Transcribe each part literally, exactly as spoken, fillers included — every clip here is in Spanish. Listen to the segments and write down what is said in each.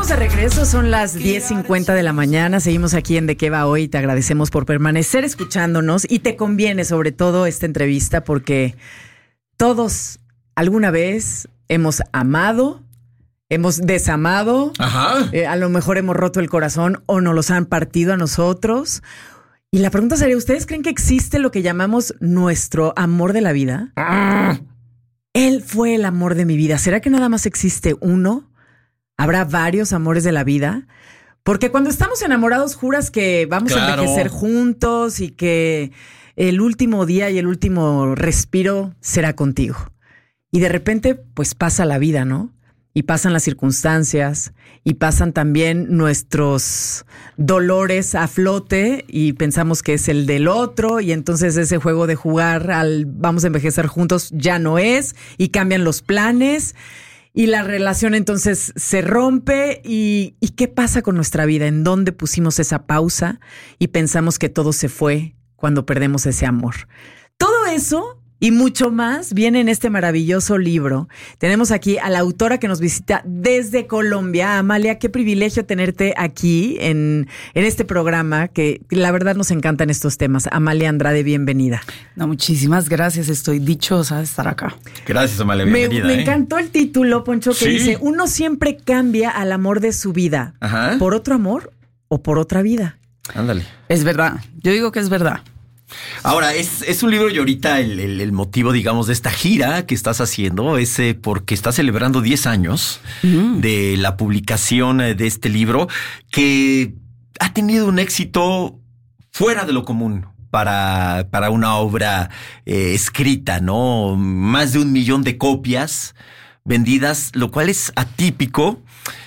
Estamos de regreso, son las diez cincuenta de la mañana, seguimos aquí en De Qué Va Hoy, te agradecemos por permanecer escuchándonos y te conviene sobre todo esta entrevista porque todos alguna vez hemos amado, hemos desamado, Ajá. Eh, a lo mejor hemos roto el corazón o nos los han partido a nosotros. Y la pregunta sería, ¿ustedes creen que existe lo que llamamos nuestro amor de la vida? Ah. Él fue el amor de mi vida. ¿Será que nada más existe uno? ¿Habrá varios amores de la vida? Porque cuando estamos enamorados juras que vamos claro. a envejecer juntos y que el último día y el último respiro será contigo. Y de repente, pues pasa la vida, ¿no? Y pasan las circunstancias y pasan también nuestros dolores a flote y pensamos que es el del otro y entonces ese juego de jugar al vamos a envejecer juntos ya no es y cambian los planes y la relación entonces se rompe y, ¿y qué pasa con nuestra vida? ¿En dónde pusimos esa pausa y pensamos que todo se fue cuando perdemos ese amor? Todo eso y mucho más viene en este maravilloso libro. Tenemos aquí a la autora que nos visita desde Colombia. Amalia, qué privilegio tenerte aquí en, en este programa, que la verdad nos encantan estos temas. Amalia Andrade, bienvenida. No, muchísimas gracias. Estoy dichosa de estar acá. Gracias, Amalia, bienvenida. Me, me ¿eh? encantó el título, Poncho, que ¿Sí? dice, uno siempre cambia al amor de su vida. Ajá. ¿Por otro amor o por otra vida? Ándale. Es verdad. Yo digo que es verdad. Ahora, es, es un libro y ahorita el, el, el motivo, digamos, de esta gira que estás haciendo es eh, porque estás celebrando diez años mm. de la publicación de este libro que ha tenido un éxito fuera de lo común para, para una obra eh, escrita, ¿no? Más de un millón de copias vendidas, lo cual es atípico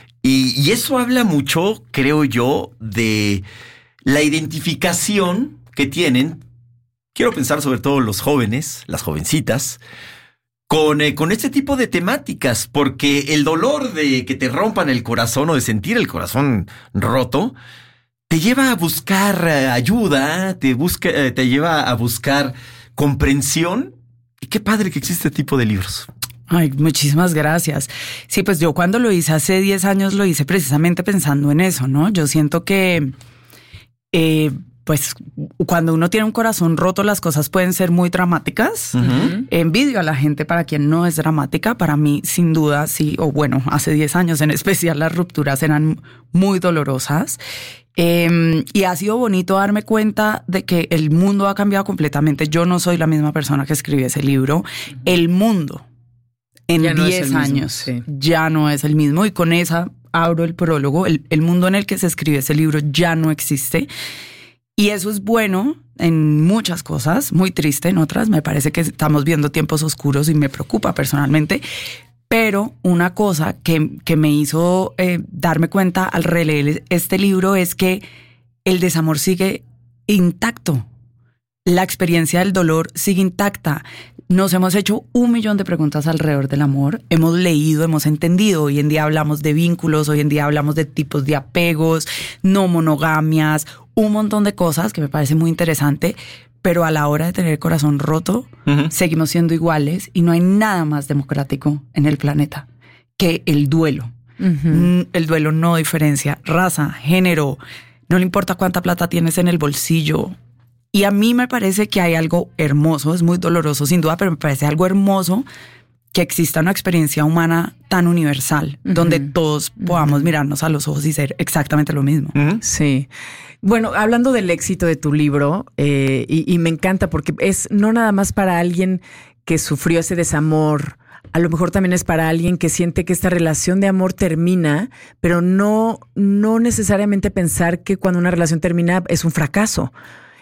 y, y eso habla mucho, creo yo, de la identificación que tienen, quiero pensar sobre todo los jóvenes, las jovencitas, con, eh, con este tipo de temáticas, porque el dolor de que te rompan el corazón o de sentir el corazón roto, te lleva a buscar eh, ayuda, te, busca, eh, te lleva a buscar comprensión. Y qué padre que existe este tipo de libros. Ay, muchísimas gracias. Sí, pues yo cuando lo hice hace diez años lo hice precisamente pensando en eso, ¿no? Yo siento que... Eh, Pues cuando uno tiene un corazón roto, las cosas pueden ser muy dramáticas. Uh-huh. Envidio a la gente para quien no es dramática. Para mí, sin duda, sí. O bueno, hace diez años en especial, las rupturas eran muy dolorosas. Eh, y ha sido bonito darme cuenta de que el mundo ha cambiado completamente. Yo no soy la misma persona que escribió ese libro. Uh-huh. El mundo en diez no años sí. ya no es el mismo. Y con esa abro el prólogo. El, el mundo en el que se escribe ese libro ya no existe. Y eso es bueno en muchas cosas, muy triste en otras. Me parece que estamos viendo tiempos oscuros y me preocupa personalmente. Pero una cosa que, que me hizo eh, darme cuenta al releer este libro es que el desamor sigue intacto. La experiencia del dolor sigue intacta. Nos hemos hecho un millón de preguntas alrededor del amor. Hemos leído, hemos entendido. Hoy en día hablamos de vínculos, hoy en día hablamos de tipos de apegos, no monogamias, un montón de cosas que me parece muy interesante. Pero a la hora de tener el corazón roto, uh-huh. seguimos siendo iguales y no hay nada más democrático en el planeta que el duelo. Uh-huh. El duelo no diferencia raza, género, no le importa cuánta plata tienes en el bolsillo. Y a mí me parece que hay algo hermoso, es muy doloroso sin duda, pero me parece algo hermoso que exista una experiencia humana tan universal, uh-huh. donde todos podamos uh-huh. mirarnos a los ojos y ser exactamente lo mismo. Uh-huh. Sí. Bueno, hablando del éxito de tu libro, eh, y, y me encanta porque es no nada más para alguien que sufrió ese desamor, a lo mejor también es para alguien que siente que esta relación de amor termina, pero no, no necesariamente pensar que cuando una relación termina es un fracaso.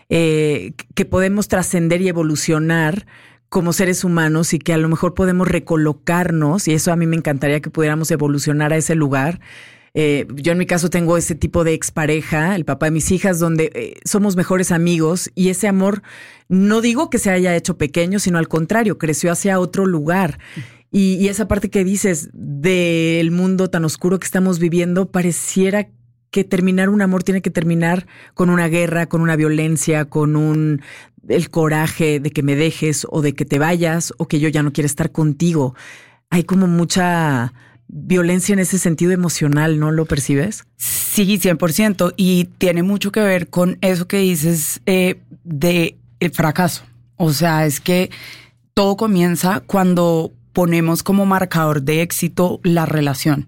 Eh, que podemos trascender y evolucionar como seres humanos y que a lo mejor podemos recolocarnos, y eso a mí me encantaría que pudiéramos evolucionar a ese lugar. Eh, yo en mi caso tengo ese tipo de expareja, el papá de mis hijas, donde eh, somos mejores amigos y ese amor, no digo que se haya hecho pequeño, sino al contrario, creció hacia otro lugar. Y, y esa parte que dices del mundo tan oscuro que estamos viviendo, pareciera que terminar un amor tiene que terminar con una guerra, con una violencia, con un el coraje de que me dejes o de que te vayas o que yo ya no quiero estar contigo. Hay como mucha violencia en ese sentido emocional, ¿no lo percibes? Sí, cien por ciento. Y tiene mucho que ver con eso que dices eh, de el fracaso. O sea, es que todo comienza cuando ponemos como marcador de éxito la relación.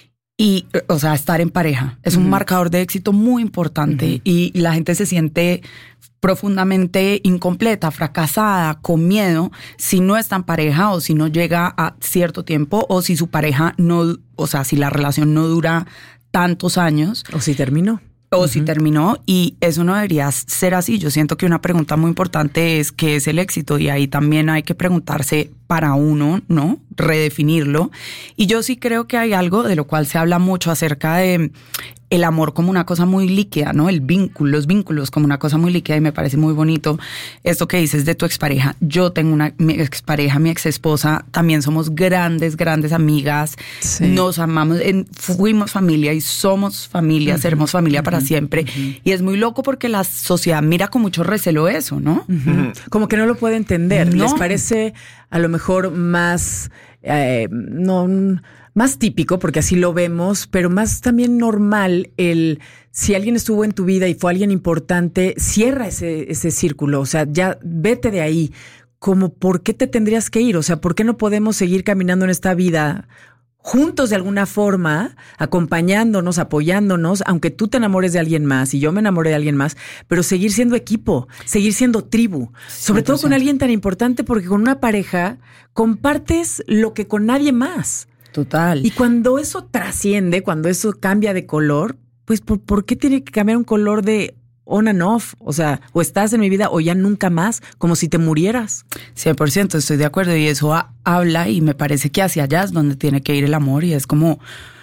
Y, o sea, estar en pareja es uh-huh. un marcador de éxito muy importante uh-huh. y la gente se siente profundamente incompleta, fracasada, con miedo, si no está en pareja o si no llega a cierto tiempo o si su pareja no, o sea, si la relación no dura tantos años. O si terminó. O uh-huh. si terminó, y eso no debería ser así. Yo siento que una pregunta muy importante es ¿qué es el éxito? Y ahí también hay que preguntarse para uno, ¿no? Redefinirlo. Y yo sí creo que hay algo de lo cual se habla mucho acerca de el amor como una cosa muy líquida, ¿no? El vínculo, los vínculos como una cosa muy líquida, y me parece muy bonito esto que dices de tu expareja. Yo tengo una mi expareja, mi exesposa, también somos grandes, grandes amigas. Sí. Nos amamos, en, fuimos familia y somos familia, uh-huh. seremos familia uh-huh. para siempre. Uh-huh. Y es muy loco porque la sociedad mira con mucho recelo eso, ¿no? Uh-huh. Como que no lo puede entender. No. Les parece a lo mejor más... Eh, no... más típico, porque así lo vemos, pero más también normal el, si alguien estuvo en tu vida y fue alguien importante, cierra ese, ese círculo, o sea, ya vete de ahí, como ¿por qué te tendrías que ir? O sea, ¿por qué no podemos seguir caminando en esta vida juntos de alguna forma, acompañándonos, apoyándonos, aunque tú te enamores de alguien más y yo me enamoré de alguien más, pero seguir siendo equipo, seguir siendo tribu, sobre todo con alguien tan importante, porque con una pareja compartes lo que con nadie más. Total. Y cuando eso trasciende, cuando eso cambia de color, pues ¿por, ¿por qué tiene que cambiar un color de on and off? O sea, o estás en mi vida o ya nunca más, como si te murieras. cien por ciento estoy de acuerdo, y eso ha, habla y me parece que hacia allá es donde tiene que ir el amor, y es como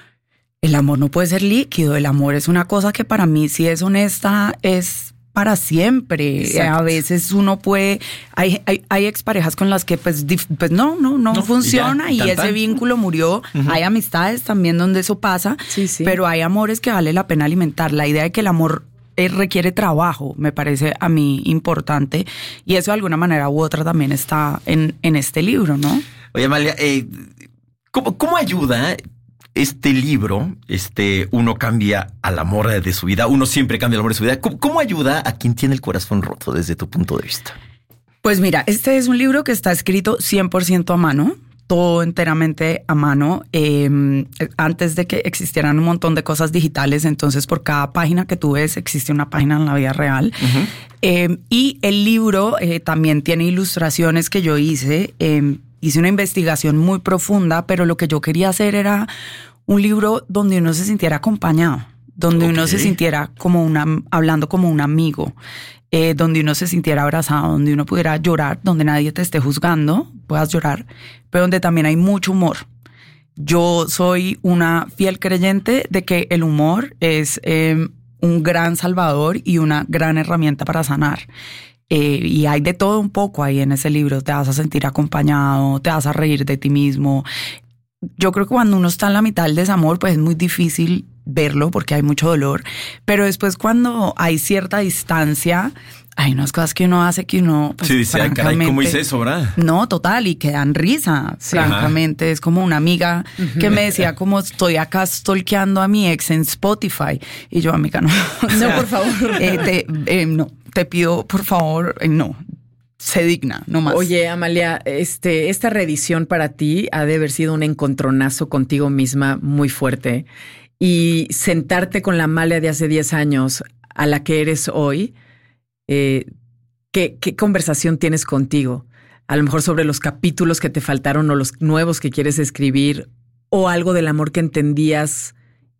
el amor no puede ser líquido, el amor es una cosa que para mí, si es honesta, es para siempre. Exacto. A veces uno puede, hay, hay, hay exparejas con las que pues, pues no, no, no, no funciona y, ya, y, y ese vínculo murió. Uh-huh. Hay amistades también donde eso pasa, sí, sí. pero hay amores que vale la pena alimentar. La idea de que el amor eh, requiere trabajo me parece a mí importante, y eso de alguna manera u otra también está en, en este libro, ¿no? Oye, Amalia, eh, ¿cómo, cómo ayuda este libro, este, uno cambia al amor de su vida, uno siempre cambia al amor de su vida? ¿Cómo, cómo ayuda a quien tiene el corazón roto desde tu punto de vista? Pues mira, este es un libro que está escrito cien por ciento a mano, todo enteramente a mano, eh, antes de que existieran un montón de cosas digitales. Entonces, por cada página que tú ves, existe una página en la vida real. Uh-huh. Eh, y el libro eh, también tiene ilustraciones que yo hice. Eh, hice una investigación muy profunda, pero lo que yo quería hacer era un libro donde uno se sintiera acompañado, donde okay. uno se sintiera como una, hablando como un amigo, eh, donde uno se sintiera abrazado, donde uno pudiera llorar, donde nadie te esté juzgando, puedas llorar, pero donde también hay mucho humor. Yo soy una fiel creyente de que el humor es eh, un gran salvador y una gran herramienta para sanar. Eh, y hay de todo un poco ahí en ese libro. Te vas a sentir acompañado, te vas a reír de ti mismo. Yo creo que cuando uno está en la mitad del desamor, pues es muy difícil verlo porque hay mucho dolor. Pero después, cuando hay cierta distancia, hay unas cosas que uno hace que uno... Pues, sí, dice, ay, caray, ¿cómo hice eso, verdad? No, total, y que dan risa, sí. francamente. Ajá. Es como una amiga uh-huh. que me decía como estoy acá stalkeando a mi ex en Spotify. Y yo, amiga, no. O sea, no, por favor. Eh, te, eh, no, te pido, por favor, eh, no. Se digna, no más. Oye, Amalia, este, esta reedición para ti ha de haber sido un encontronazo contigo misma muy fuerte. Y sentarte con la Amalia de hace diez años a la que eres hoy, eh, ¿qué, ¿qué conversación tienes contigo? A lo mejor sobre los capítulos que te faltaron o los nuevos que quieres escribir, o algo del amor que entendías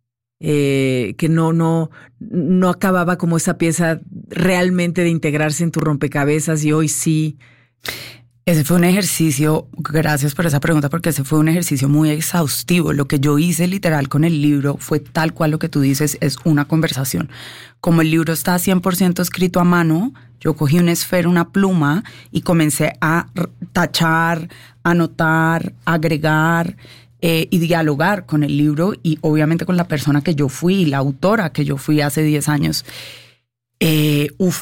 eh, que no, no, no acababa como esa pieza realmente de integrarse en tu rompecabezas y hoy sí. Ese fue un ejercicio, gracias por esa pregunta, porque ese fue un ejercicio muy exhaustivo. Lo que yo hice literal con el libro fue tal cual lo que tú dices, es una conversación. Como el libro está cien por ciento escrito a mano, yo cogí una esfera, una pluma y comencé a tachar, anotar, agregar eh, y dialogar con el libro y obviamente con la persona que yo fui, la autora que yo fui hace diez años. Eh, uf,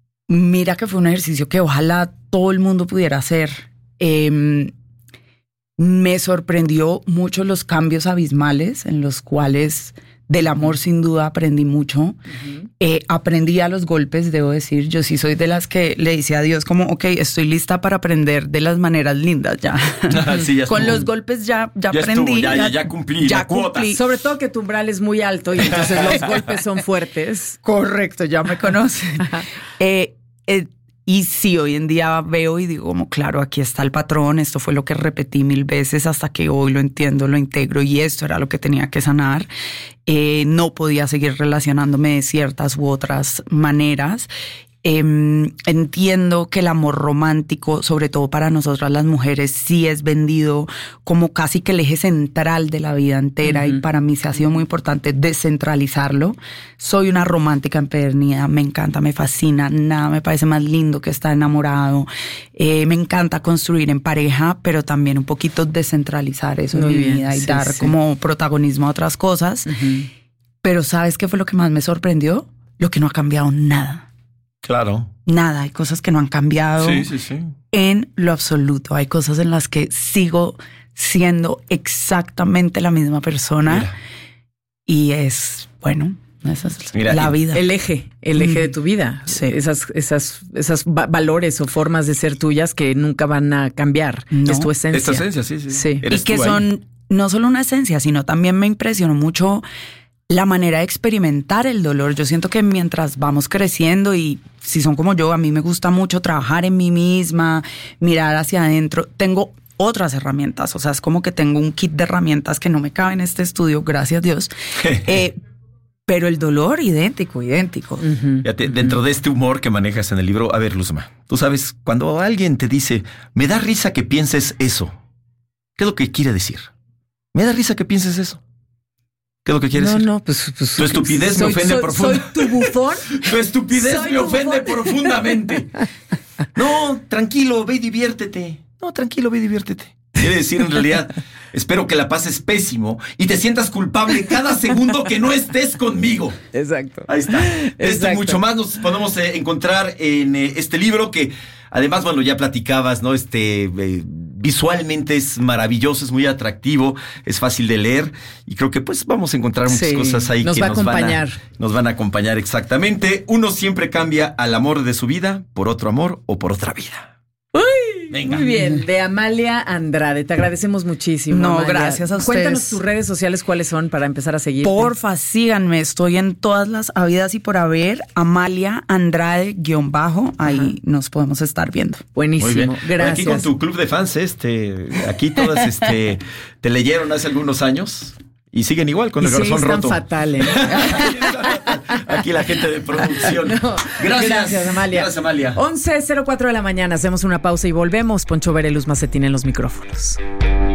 mira que fue un ejercicio que ojalá todo el mundo pudiera hacer. Eh, Me sorprendió mucho los cambios abismales en los cuales del amor sin duda aprendí mucho. Uh-huh. Eh, aprendí a los golpes, debo decir. Yo sí soy de las que le dice a Dios como, ok, estoy lista para aprender de las maneras lindas ya. Sí, ya Con los golpes ya, ya, ya aprendí. Estuvo, ya, ya, ya cumplí ya la cuota. Cumplí. Sobre todo que tu umbral es muy alto y entonces los golpes son fuertes. Correcto, ya me conocen. eh, eh, Y sí, hoy en día veo y digo como, claro, aquí está el patrón, esto fue lo que repetí mil veces hasta que hoy lo entiendo, lo integro y esto era lo que tenía que sanar. Eh, no podía seguir relacionándome de ciertas u otras maneras. Eh, entiendo que el amor romántico, sobre todo para nosotras las mujeres, sí es vendido como casi que el eje central de la vida entera. Uh-huh. Y para mí se ha sido muy importante descentralizarlo. Soy una romántica empedernida, me encanta, me fascina, nada me parece más lindo que estar enamorado. Eh, me encanta construir en pareja, pero también un poquito descentralizar eso muy en mi bien, vida y sí, dar sí. como protagonismo a otras cosas. Uh-huh. Pero ¿sabes qué fue lo que más me sorprendió? Lo que no ha cambiado nada. Claro. Nada, hay cosas que no han cambiado sí, sí, sí. en lo absoluto. Hay cosas en las que sigo siendo exactamente la misma persona. Mira. Y es, bueno, esa es Mira, la vida. El eje, el eje mm. de tu vida. Sí. Esas, esas, esas va- valores o formas de ser tuyas que nunca van a cambiar. No. Es tu esencia. Es tu esencia, sí, sí. sí. Y que son ahí. No solo una esencia, sino también me impresionó mucho la manera de experimentar el dolor. Yo siento que mientras vamos creciendo y si son como yo, a mí me gusta mucho trabajar en mí misma, mirar hacia adentro. Tengo otras herramientas, o sea, es como que tengo un kit de herramientas que no me cabe en este estudio, gracias a Dios. eh, pero el dolor, idéntico, idéntico. Uh-huh. Fíjate, dentro de este humor que manejas en el libro, a ver, Luzma, tú sabes, cuando alguien te dice, me da risa que pienses eso, ¿qué es lo que quiere decir? Me da risa que pienses eso. ¿Qué es lo que quieres no, decir? No, no, pues, pues... Tu estupidez soy, me ofende soy, profundamente. ¿Soy tu bufón? Tu estupidez ¿Soy me tu ofende bufón? profundamente. No, tranquilo, ve y diviértete. No, tranquilo, ve y diviértete. Quiere decir, en realidad, espero que la pases pésimo y te sientas culpable cada segundo que no estés conmigo. Exacto. Ahí está. Esto Exacto. y mucho más nos podemos eh, encontrar en eh, este libro que, además, bueno, ya platicabas, ¿no? Este, eh, visualmente es maravilloso, es muy atractivo, es fácil de leer y creo que pues vamos a encontrar muchas sí, cosas ahí nos que va nos a van a, acompañar. nos van a acompañar exactamente. Uno siempre cambia al amor de su vida por otro amor o por otra vida. Uy, venga. Muy bien, de Amalia Andrade. Te agradecemos muchísimo. No, Amalia. gracias a ustedes. Cuéntanos tus redes sociales, cuáles son para empezar a seguir. Porfa, síganme. Estoy en todas las habidas y por haber. Amalia Andrade guión bajo. Ahí Ajá. nos podemos estar viendo. Buenísimo. Muy bien. Gracias. Aquí con tu club de fans, este, aquí todas este, te leyeron hace algunos años. Y siguen igual con y el corazón sí, roto. Fatal, ¿eh? Aquí la gente de producción. No, gracias. Gracias, Amalia. Gracias, Amalia. once cero cuatro de la mañana. Hacemos una pausa y volvemos. Poncho Vera y Luz Macetín en los micrófonos.